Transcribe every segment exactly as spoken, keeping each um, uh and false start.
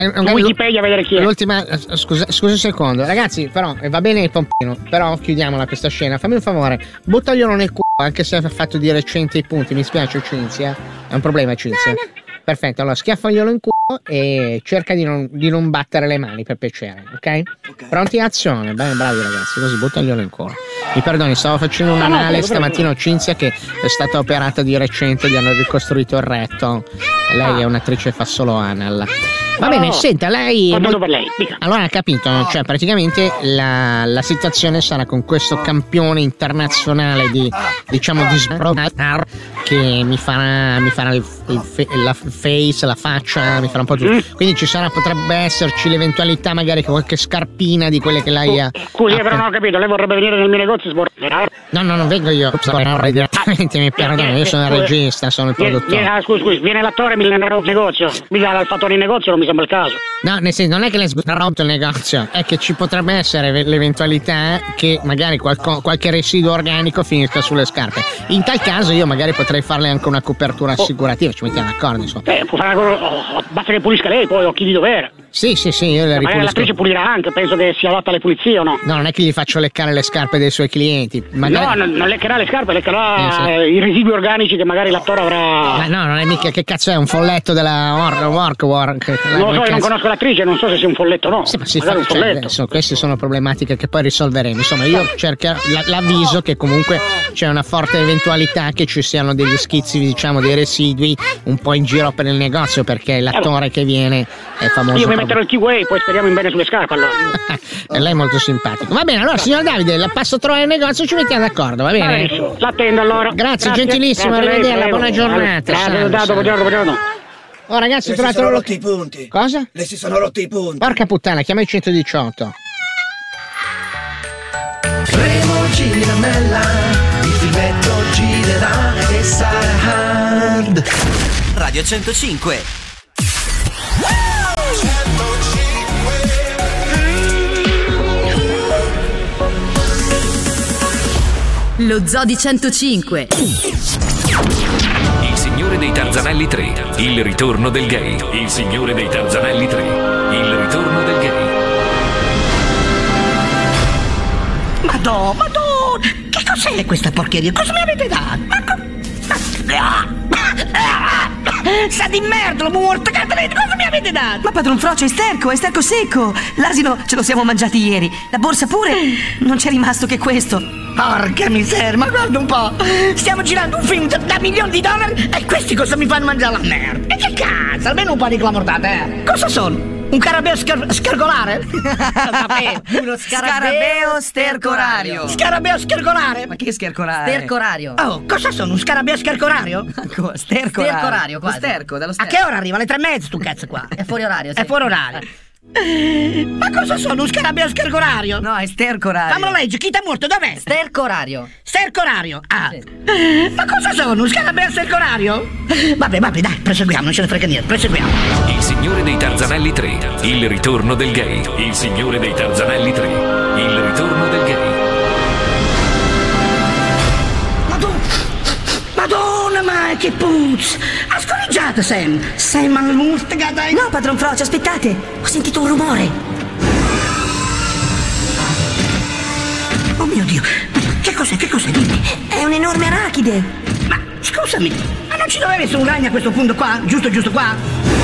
Wikipedia a vedere chi è. L'ultima, scusa, scusa un secondo, ragazzi, però va bene il pompino, però chiudiamola questa scena. Fammi un favore, buttaglielo nel culo, anche se ha fatto di recente i punti. Mi spiace, Cinzia. È un problema, Cinzia. Perfetto, allora schiaffaglielo in culo e cerca di non, di non battere le mani per piacere, ok? okay. Pronti, azione, bene, bravi ragazzi, così buttaglielo in culo. Mi perdoni, stavo facendo un anale stamattina a Cinzia che è stata operata di recente, gli hanno ricostruito il retto. Lei è un'attrice e fa solo anal. Va bene, oh, senta, lei... Ho per lei, dica. Allora ha capito, no? Cioè praticamente la, la situazione sarà con questo campione internazionale di, diciamo, di sbrodar che mi farà, mi farà il, il, la face, la faccia, mi farà un po' tutto. Mm. Quindi ci sarà, potrebbe esserci l'eventualità magari che qualche scarpina di quelle che lei ha... Scusi, però non ho capito, lei vorrebbe venire nel mio negozio e sbordare? No, no, non vengo io, direttamente, mi perdono, io sono il regista, sono il produttore. Ah, scusi, scusi, viene l'attore e mi nel negozio, mica l'ha fatto nel negozio, non mi sembra il caso. No, nel senso, non è che le ha rotto il negozio, è che ci potrebbe essere l'eventualità che magari qualco, qualche residuo organico finisca sulle scarpe. In tal caso io magari potrei farle anche una copertura assicurativa, ci mettiamo d'accordo, insomma. Eh, può fare una cosa, basta che pulisca lei, poi occhi di dovere. Sì, sì, sì, io le ripulisco. Magari l'attrice pulirà anche, penso che sia adatta alle pulizie o no? No, non è che gli faccio leccare le scarpe dei suoi clienti. Magari... No, non, non leccherà le scarpe, leccherà eh, sì. i residui organici che magari l'attore avrà. Ma no, non è mica, che cazzo è, un folletto della work work, work. Non lo so, io non conosco l'attrice, non so se sia un folletto o no. Sì, ma si fa, un cioè, adesso, queste sono problematiche che poi risolveremo. Insomma, io cercherò l'avviso che comunque c'è una forte eventualità che ci siano degli schizzi, diciamo, dei residui un po' in giro per il negozio, perché l'attore che viene è famoso. Io mi metterò il keyway, poi speriamo in bene sulle scarpe allora. E lei è molto simpatico. Va bene, allora signor Davide, la passo a trovare il negozio, ci mettiamo d'accordo, va bene? Benissimo, l'attendo allora. Grazie, grazie gentilissimo, grazie, arrivederla, buona giornata. Grazie, dato, buongiorno, buongiorno. Oh ragazzi, le ho trovato si sono lo... rotti i punti. Cosa? Le si sono rotti i punti. Porca puttana, chiama il centodiciotto. Remo giramella, il filmetto girerà e sarà hard. Radio centocinque. Lo Zoo di centocinque. Il Signore dei Tarzanelli tre, il ritorno del gay. Il Signore dei Tarzanelli tre, il ritorno del gay. Madonna, madonna, che cos'è questa porcheria? Cosa mi avete dato? Ma co- Sa di merda, l'ho morto, cosa mi avete dato? Ma padron Frocio, è sterco, è sterco secco. L'asino ce lo siamo mangiati ieri. La borsa pure. Non c'è rimasto che questo. Porca miseria, ma guarda un po'. Stiamo girando un film da, da milioni di dollari e questi cosa mi fanno mangiare la merda? E che cazzo, almeno un po' di clamortate, eh? Cosa sono? Un scarabeo scar- scargolare? Uno scarabeo stercorario. Scarabeo scargolare? Ma che schercorare? Stercorario. Oh, cosa sono? Un scarabeo scarcorario? Stercorario. Stercorario, quasi. Sterco, dallo sterco. A che ora arriva? Alle tre e mezza, tu cazzo qua. È fuori orario, sì. È fuori orario. Ma cosa sono? Un scarabeo scargorario? No, è stercorario. Fammelo leggere, chi t'è morto? Dov'è? Stercorario. Stercorario, ah. Sì. Ma cosa sono? Un scarabeo stercorario? Vabbè, vabbè, dai, proseguiamo, non ce ne frega niente, proseguiamo. Il Signore dei Tarzanelli tre, il ritorno del gay. Il Signore dei Tarzanelli tre, il ritorno del gay. Madonna, Madonna, ma che puzza! Ha scorreggiato, Sam! Sam al mustega, dai! No, padron Frocio, aspettate! Ho sentito un rumore! Oh mio Dio! Che cos'è? Che cos'è? Dimmi! È un'enorme arachide! Ma scusami, ma non ci doveva essere un ragno a questo punto qua? Giusto, giusto qua?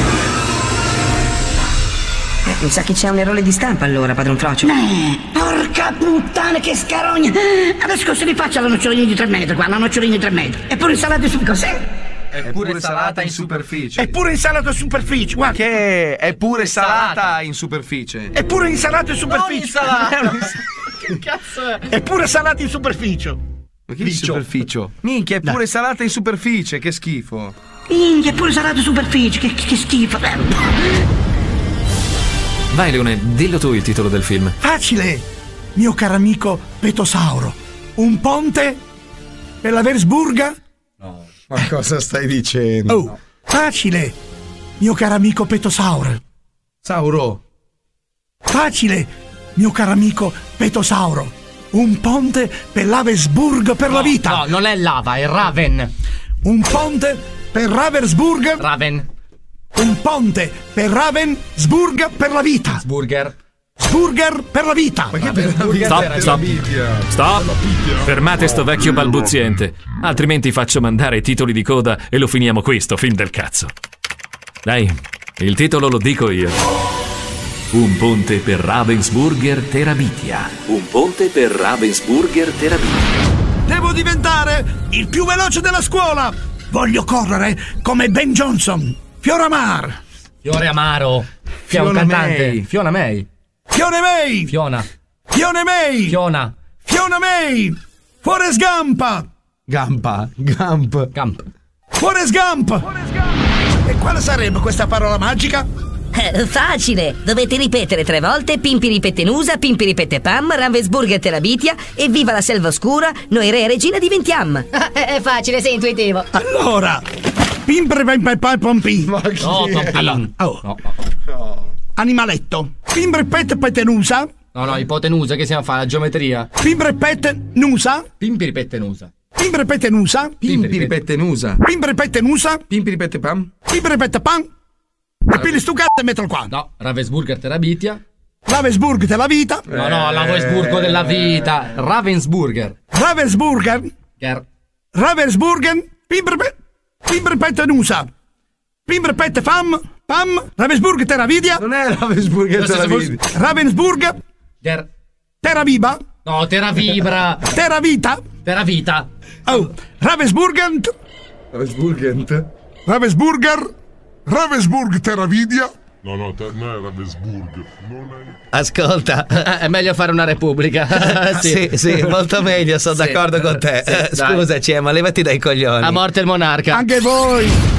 Eh, mi sa che c'è un errore di stampa allora, padron Frocio. Eh, porca puttana, che scarogna! Adesso cosa li faccio alla nocciolina di tre metri qua? La nocciolina di tre metri. Eppure insalata su cos'è? È pure salata in superficie. È pure insalata in superficie, guarda. Che è pure salata in superficie. È pure insalata in superficie. Non insalata. Che cazzo è? È pure salata in superficie. Ma che superficie? Minchia, è pure Dai. salata in superficie, che schifo. Minchia, è pure salata in superficie, che, che schifo. Vai Leone, dillo tu il titolo del film. Facile, mio caro amico Petosauro. Un ponte per la Versburga? No. Ma cosa stai dicendo? Oh, no. Facile, mio caro amico Petosauro. Sauro. Facile, mio caro amico Petosauro. Un ponte per l'Avesburg per no, la vita. No, non è lava, è Raven. Un ponte per Ravensburg. Raven. Un ponte per Ravensburg per la vita. Burger. Burger per la vita. Ma che per Stop, stop, stop. Fermate sto vecchio balbuziente, altrimenti faccio mandare i titoli di coda e lo finiamo qui sto film del cazzo. Dai, il titolo lo dico io. Un ponte per Ravensburger Terabitia. Un ponte per Ravensburger Terabitia. Devo diventare il più veloce della scuola. Voglio correre come Ben Johnson. Fioramar. Fiore Amaro. Che è un Fiona cantante. May. Fiona May. Fione May. Fiona. Fione May. Fiona. Fiona May. Forrest Gump. Gampa. Gamp. Camp. Forrest Gump. E quale sarebbe questa parola magica? Eh, facile! Dovete ripetere tre volte Pimpiripettenusa, Pimpiripetepam, Ravensburger Terabitia e viva la selva oscura, noi re e regina diventiam! È facile, sei intuitivo. Allora, Pimpre Pompi. No, Pompin. Oh. No, no. Animaletto. Pimbre Pet Petenusa. no, no, ipotenusa, che stiamo a fare? La geometria. Pimbre Pet Nusa. Pimpiripettenusa. Pimbre Petenusa. Pimpiripettenusa. Pimbre Pettenusa. Pimpiripettepam. Pimbre Pettepam. E pili stu cazzo e mettilo qua. No, Ravensburger Terabitia. Ravensburg della vita. No, no, Ravensburgo della vita. Ravensburger. Ravensburger. Ger. Ravensburgen. Pimbre Pet. Pimbre Pettenusa. Pimbre Pettefam. Pam. Ravensburg Teravidia. Non è Ravensburger Teravidia. Ravensburg. Ger. Teraviba. No, Teravibra. Teravita. Teravita. Oh. Ravensburgen. Ravensburgent. Ravensburger. Ravensburg Teravidia? No, no, te, no è Ravensburg. Non è... Ascolta, è meglio fare una repubblica. sì, sì, sì, molto meglio, sono sì. d'accordo con te. Sì, eh, scusaci, eh, ma levati dai coglioni. A morte il monarca. Anche voi.